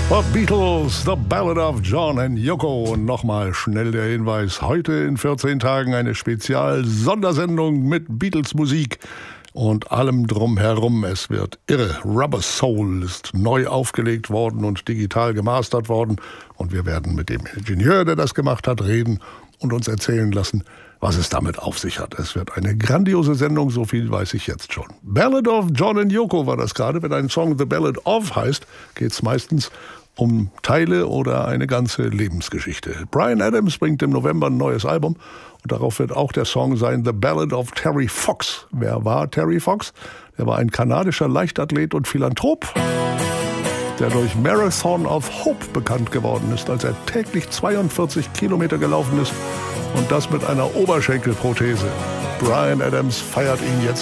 The Beatles, The Ballad of John and Yoko. Und nochmal schnell der Hinweis, heute in 14 Tagen eine Spezial-Sondersendung mit Beatles-Musik und allem drumherum. Es wird irre. Rubber Soul ist neu aufgelegt worden und digital gemastert worden. Und wir werden mit dem Ingenieur, der das gemacht hat, reden und uns erzählen lassen, was es damit auf sich hat. Es wird eine grandiose Sendung, so viel weiß ich jetzt schon. Ballad of John and Yoko war das gerade. Wenn ein Song The Ballad of heißt, geht es meistens um Teile oder eine ganze Lebensgeschichte. Bryan Adams bringt im November ein neues Album und darauf wird auch der Song sein The Ballad of Terry Fox. Wer war Terry Fox? Er war ein kanadischer Leichtathlet und Philanthrop, der durch Marathon of Hope bekannt geworden ist, als er täglich 42 Kilometer gelaufen ist und das mit einer Oberschenkelprothese. Bryan Adams feiert ihn jetzt